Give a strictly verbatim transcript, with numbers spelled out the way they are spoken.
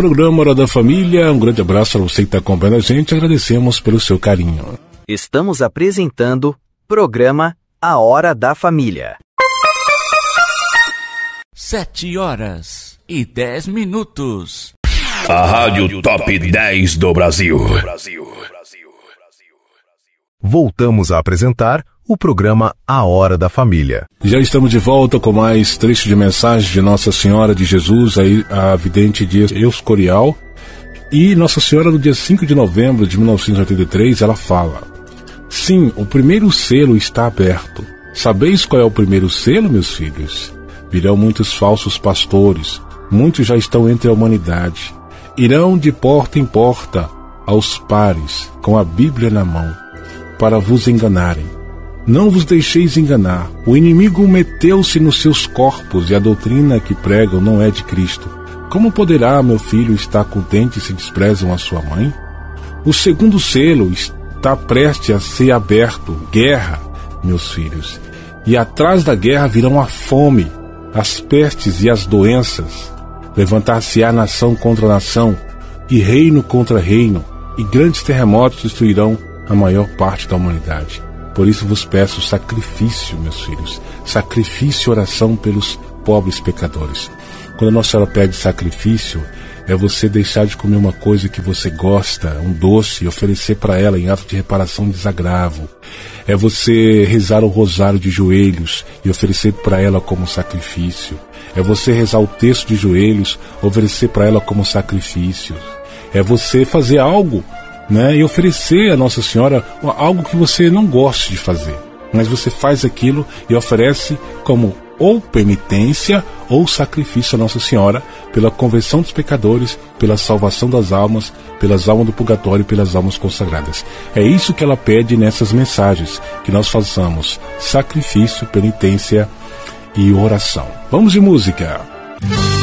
programa Hora da Família. Um grande abraço para você que está acompanhando a gente. Agradecemos pelo seu carinho. Estamos apresentando programa A Hora da Família. Sete horas e dez minutos. A Rádio Top dez do Brasil. Voltamos a apresentar o programa A Hora da Família. Já estamos de volta com mais trecho de mensagem de Nossa Senhora de Jesus, a vidente de Escorial. E Nossa Senhora, no dia cinco de novembro de mil novecentos e oitenta e três, ela fala: sim, o primeiro selo está aberto. Sabeis qual é o primeiro selo, meus filhos? Virão muitos falsos pastores, muitos já estão entre a humanidade. Irão de porta em porta, aos pares, com a Bíblia na mão, para vos enganarem. Não vos deixeis enganar. O inimigo meteu-se nos seus corpos e a doutrina que pregam não é de Cristo. Como poderá, meu filho, estar contente se desprezam a sua mãe? O segundo selo está prestes a ser aberto. Guerra, meus filhos. E atrás da guerra virão a fome, as pestes e as doenças. Levantar-se-á nação contra nação, e reino contra reino, e grandes terremotos destruirão a maior parte da humanidade. Por isso vos peço sacrifício, meus filhos, sacrifício e oração pelos pobres pecadores. Quando a Nossa Senhora pede sacrifício, é você deixar de comer uma coisa que você gosta, um doce, e oferecer para ela em ato de reparação e desagravo. É você rezar o rosário de joelhos e oferecer para ela como sacrifício. É você rezar o texto de joelhos, oferecer para ela como sacrifício. É você fazer algo, né, e oferecer a Nossa Senhora algo que você não goste de fazer, mas você faz aquilo e oferece como ou penitência ou sacrifício a Nossa Senhora pela conversão dos pecadores, pela salvação das almas, pelas almas do purgatório e pelas almas consagradas. É isso que ela pede nessas mensagens, que nós façamos sacrifício, penitência e oração. Vamos de música.